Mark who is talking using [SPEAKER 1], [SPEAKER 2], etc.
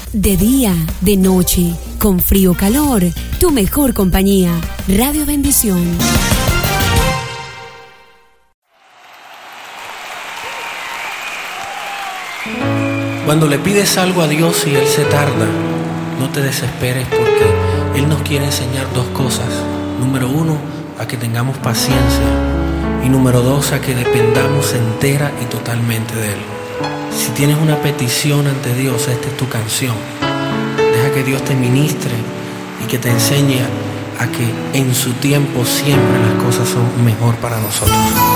[SPEAKER 1] De día, de noche, con frío o calor, tu mejor compañía. Radio Bendición.
[SPEAKER 2] Cuando le pides algo a Dios y Él se tarda, no te desesperes, porque Él nos quiere enseñar dos cosas. Número uno, a que tengamos paciencia. Y número dos, a que dependamos entera y totalmente de Él. Si tienes una petición ante Dios, esta es tu canción. Deja que Dios te ministre y que te enseñe a que en su tiempo siempre las cosas son mejor para nosotros.